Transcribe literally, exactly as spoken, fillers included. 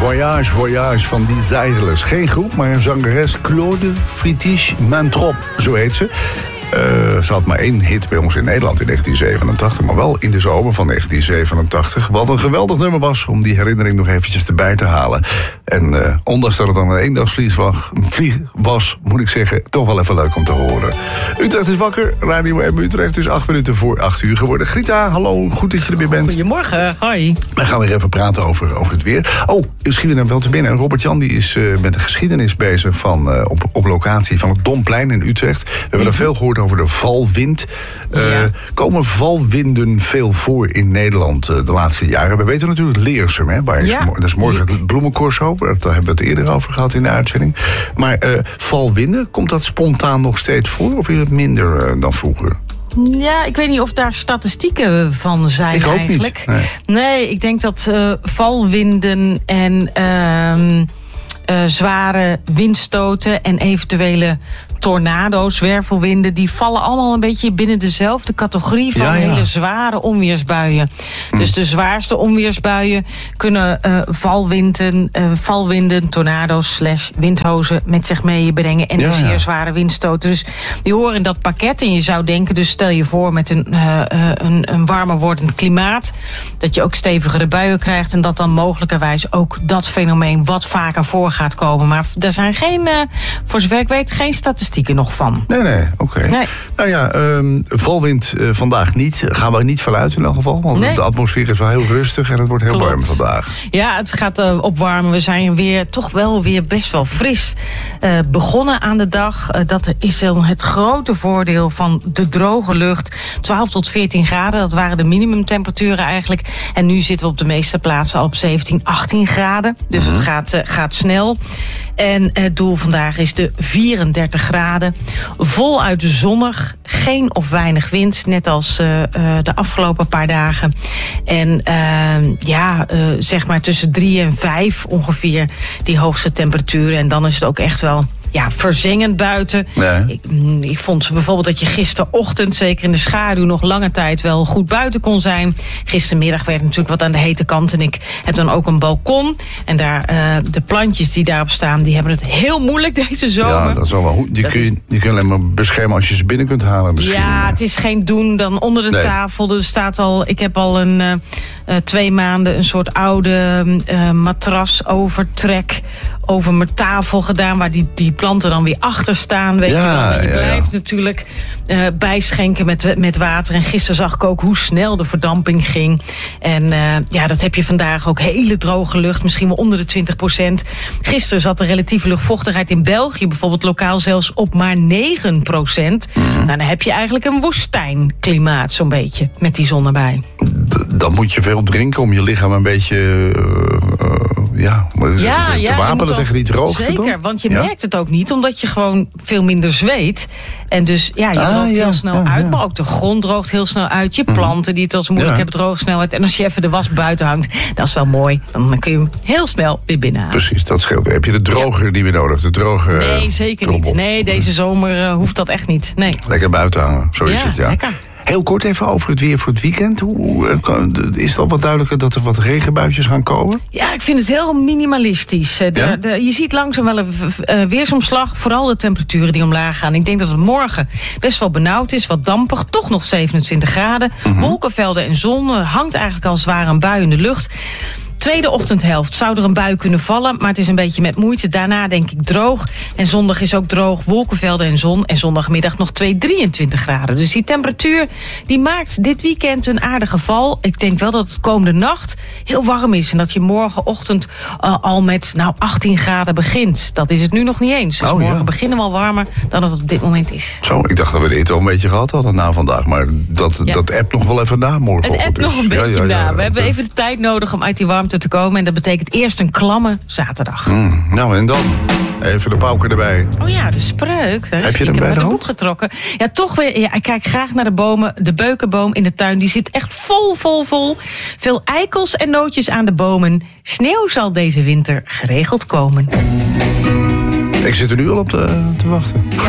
Voyage, Voyage van Die Zeiglers. Geen groep, maar een zangeres, Claude Friedrich Mantrop, zo heet ze. Uh, ze had maar één hit bij ons in Nederland in negentien zevenentachtig... maar wel in de zomer van negentien zevenentachtig. Wat een geweldig nummer was om die herinnering nog eventjes erbij te halen. En uh, ondanks dat het dan een eendagsvlieg was, moet ik zeggen, toch wel even leuk om te horen. Utrecht is wakker, Radio M Utrecht is acht minuten voor acht uur geworden. Grieta, hallo, goed dat je er weer bent. Goedemorgen, hoi. We gaan weer even praten over, over het weer. Oh, schiet er wel te binnen. En Robert-Jan die is uh, met de geschiedenis bezig van, uh, op, op locatie van het Domplein in Utrecht. We hebben mm-hmm. er veel gehoord over de valwind. Uh, ja. Komen valwinden veel voor in Nederland uh, de laatste jaren? We weten natuurlijk Leersum, hè, waar is, ja. dat is morgen het bloemencorso. Daar hebben we het eerder over gehad in de uitzending. Maar uh, valwinden, komt dat spontaan nog steeds voor? Of is het minder uh, dan vroeger? Ja, ik weet niet of daar statistieken van zijn ik ook eigenlijk. Niet. Nee. nee, ik denk dat uh, valwinden en uh, uh, zware windstoten en eventuele tornado's, zwervelwinden, die vallen allemaal een beetje binnen dezelfde categorie van ja, ja. hele zware onweersbuien. Hm. Dus de zwaarste onweersbuien kunnen uh, valwinden, uh, valwinden, tornado's slash windhozen met zich meebrengen en ja, de zeer ja. zware windstoten. Dus die horen in dat pakket. En je zou denken, dus stel je voor met een, uh, uh, een, een warmer wordend klimaat, dat je ook stevigere buien krijgt en dat dan mogelijkerwijs ook dat fenomeen wat vaker voor gaat komen. Maar er zijn geen, uh, voor zover ik weet, geen statistieken nog van. Nee, nee, oké. Okay. Nee. Nou ja, um, valwind uh, vandaag niet. Gaan we niet vanuit in elk geval. Want nee. de atmosfeer is wel heel rustig en het wordt heel Klopt. warm vandaag. Ja, het gaat uh, opwarmen. We zijn weer toch wel weer best wel fris uh, begonnen aan de dag. Uh, dat is uh, het grote voordeel van de droge lucht. twaalf tot veertien graden, dat waren de minimumtemperaturen eigenlijk. En nu zitten we op de meeste plaatsen al op zeventien, achttien graden. Dus mm-hmm. het gaat, uh, gaat snel. En het doel vandaag is de vierendertig graden. Voluit zonnig, geen of weinig wind, net als uh, uh, de afgelopen paar dagen. En uh, ja, uh, zeg maar tussen drie en vijf ongeveer die hoogste temperaturen. En dan is het ook echt wel ja, verzengend buiten. Nee. Ik, ik vond bijvoorbeeld dat je gisterochtend, zeker in de schaduw, nog lange tijd wel goed buiten kon zijn. Gistermiddag werd het natuurlijk wat aan de hete kant. En ik heb dan ook een balkon. En daar, uh, de plantjes die daarop staan, die hebben het heel moeilijk deze zomer. Ja, dat is al wel goed. Die kun je, die kun je alleen maar beschermen als je ze binnen kunt halen. Misschien. Ja, het is geen doen dan onder de nee. tafel. Er staat al, ik heb al een uh, uh, twee maanden een soort oude uh, matras overtrek over mijn tafel gedaan, waar die, die planten dan weer achter staan. Weet ja, je wel. En je ja, blijft ja. natuurlijk uh, bijschenken met, met water. En gisteren zag ik ook hoe snel de verdamping ging. En uh, ja, dat heb je vandaag ook. Hele droge lucht, misschien wel onder de twintig procent. Gisteren zat de relatieve luchtvochtigheid in België bijvoorbeeld lokaal zelfs op maar negen procent. Mm. Nou, dan heb je eigenlijk een woestijnklimaat zo'n beetje, met die zon erbij. D- dan moet je veel drinken om je lichaam een beetje uh, uh, ja, ja, te ja, wapenen tegen die droogte. Zeker, dan? want je ja? merkt het ook niet, omdat je gewoon veel minder zweet. En dus ja, je ah, droogt ja, heel snel ja, uit, ja. maar ook de grond droogt heel snel uit. Je planten die het als moeilijk ja. hebben, drogen snel uit. En als je even de was buiten hangt, dat is wel mooi. Dan kun je hem heel snel weer binnenhalen. Precies, dat scheelt. Heb je de droger ja. niet meer nodig? De droge, nee, zeker niet. Nee, deze zomer uh, hoeft dat echt niet. Nee. Lekker buiten hangen, zo is ja, het, ja. Lekker. Heel kort even over het weer voor het weekend. Hoe, is het al wat duidelijker dat er wat regenbuitjes gaan komen? Ja, ik vind het heel minimalistisch. De, ja? de, je ziet langzaam wel een uh, weersomslag. Vooral de temperaturen die omlaag gaan. Ik denk dat het morgen best wel benauwd is. Wat dampig. Toch nog zevenentwintig graden. Mm-hmm. Wolkenvelden en zon. Uh, hangt eigenlijk al zwaar een bui in de lucht. Tweede ochtendhelft zou er een bui kunnen vallen, maar het is een beetje met moeite. Daarna denk ik droog. En zondag is ook droog, wolkenvelden en zon. En zondagmiddag nog twee, drieëntwintig graden. Dus die temperatuur die maakt dit weekend een aardige val. Ik denk wel dat het komende nacht heel warm is. En dat je morgenochtend uh, al met nou, achttien graden begint. Dat is het nu nog niet eens. Dus oh, morgen ja. beginnen we al warmer dan het op dit moment is. Zo, ik dacht dat we dit al een beetje gehad hadden na vandaag. Maar dat, ja. dat appt nog wel even na morgenochtend. Het appt nog een beetje ja, ja, ja, na. We ja, hebben even de tijd nodig om uit die warmte te komen. En dat betekent eerst een klamme zaterdag. Mm, nou, en dan even de pauken erbij. Oh ja, de spreuk. Daar is Heb je hem bij de, de boek getrokken. Ja, toch weer. Ja, ik kijk graag naar de bomen. De beukenboom in de tuin, die zit echt vol, vol, vol. Veel eikels en nootjes aan de bomen. Sneeuw zal deze winter geregeld komen. Ik zit er nu al op te, te wachten.